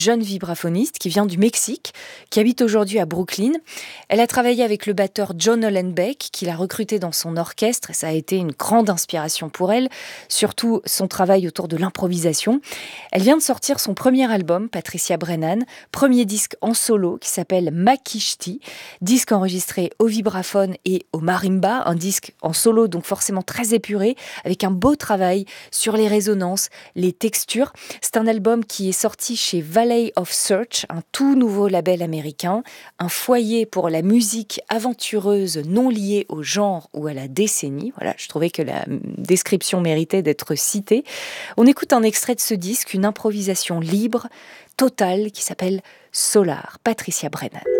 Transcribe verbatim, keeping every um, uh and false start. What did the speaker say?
Jeune vibraphoniste qui vient du Mexique, qui habite aujourd'hui à Brooklyn. Elle a travaillé avec le batteur John Hollenbeck, qui l'a recruté dans son orchestre. Ça a été une grande inspiration pour elle, surtout son travail autour de l'improvisation. Elle vient de sortir son premier album, Patricia Brennan, premier disque en solo qui s'appelle Makishti, disque enregistré au vibraphone et au marimba, un disque en solo donc forcément très épuré, avec un beau travail sur les résonances, les textures. C'est un album qui est sorti chez Valley of Search, un tout nouveau label américain, un foyer pour la musique aventureuse non liée au genre ou à la décennie. Voilà, je trouvais que la description méritait d'être citée. On écoute un extrait de ce disque, une improvisation libre, totale, qui s'appelle Solar, Patricia Brennan.